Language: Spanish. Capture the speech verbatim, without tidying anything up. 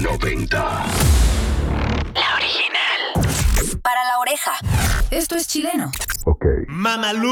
noventa. La original. Para la oreja. Esto es chileno. Ok. Mamalu.